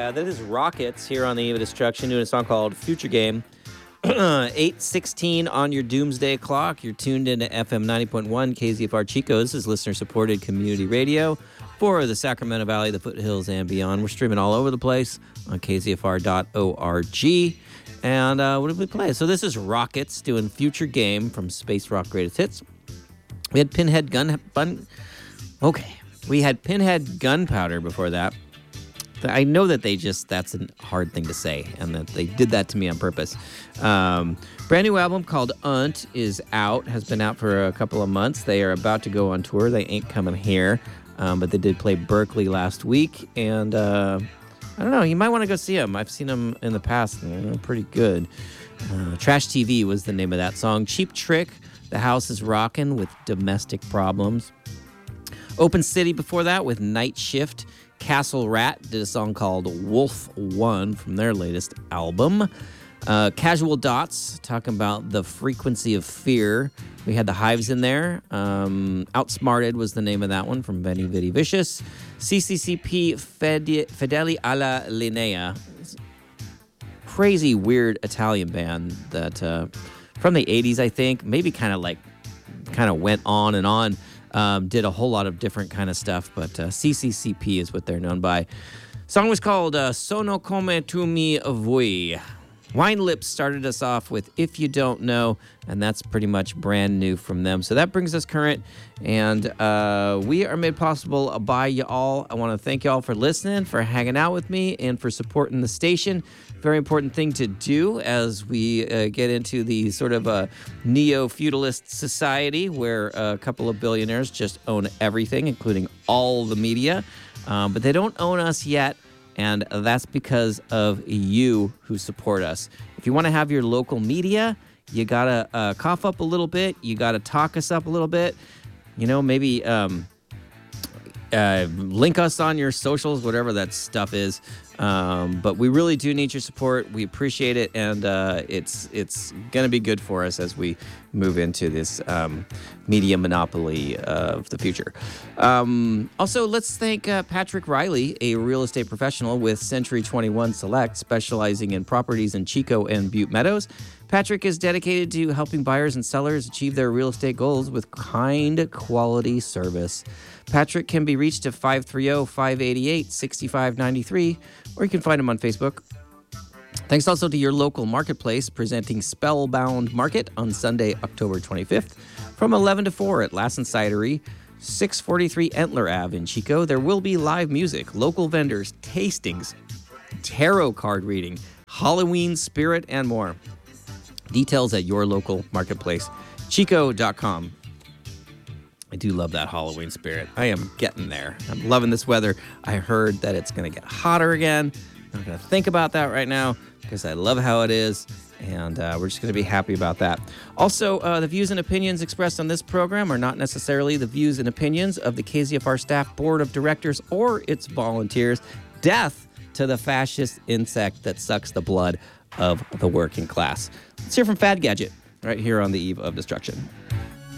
This is Rockets here on the Eve of Destruction doing a song called Future Game. 8:16 on your doomsday clock. You're tuned into FM 90.1 KZFR Chico. This is listener-supported community radio for the Sacramento Valley, the foothills, and beyond. We're streaming all over the place on kzfr.org. And what did we play? So this is Rockets doing Future Game from Space Rock Greatest Hits. We had We had Pinhead Gunpowder before that. I know that that's a hard thing to say, and that they did that to me on purpose. Brand new album called Unt is out, has been out for a couple of months. They are about to go on tour. They ain't coming here, but they did play Berkeley last week, and I don't know, you might want to go see them. I've seen them in the past, and they're pretty good. Trash TV was the name of that song. Cheap Trick, The House is Rockin' with Domestic Problems. Open City before that with Night Shift. Castle Rat did a song called Wolf One from their latest album. Casual Dots, talking about the frequency of fear. We had the Hives in there. Outsmarted was the name of that one from Benny Vidi Vicious. CCCP Fedeli alla Linea. Crazy, weird Italian band that from the 80s, I think. Maybe kind of went on and on. Did a whole lot of different kind of stuff, but CCCP is what they're known by. Song was called Sono Come Tu Mi Vuoi. Wine Lips started us off with If You Don't Know, and that's pretty much brand new from them. So that brings us current, and we are made possible by y'all. I want to thank y'all for listening, for hanging out with me, and for supporting the station. Very important thing to do as we get into the sort of neo-feudalist society where a couple of billionaires just own everything, including all the media. But they don't own us yet. And that's because of you who support us. If you want to have your local media, you got to cough up a little bit. You got to talk us up a little bit. You know, maybe link us on your socials, whatever that stuff is. But we really do need your support. We appreciate it. And it's going to be good for us as we move into this media monopoly of the future. Also, let's thank Patrick Riley, a real estate professional with Century 21 Select, specializing in properties in Chico and Butte Meadows. Patrick is dedicated to helping buyers and sellers achieve their real estate goals with kind, quality service. Patrick can be reached at 530-588-6593, or you can find him on Facebook. Thanks also to your local marketplace, presenting Spellbound Market on Sunday, October 25th, from 11 to 4 at Lassen Cidery, 643 Entler Ave in Chico. There will be live music, local vendors, tastings, tarot card reading, Halloween spirit, and more. Details at your local marketplace, chico.com. I do love that Halloween spirit. I am getting there. I'm loving this weather. I heard that it's going to get hotter again. I'm not going to think about that right now because I love how it is, and we're just going to be happy about that. Also, the views and opinions expressed on this program are not necessarily the views and opinions of the KZFR staff, board of directors, or its volunteers. Death to the fascist insect that sucks the blood of the working class. Let's hear from Fad Gadget right here on the Eve of Destruction.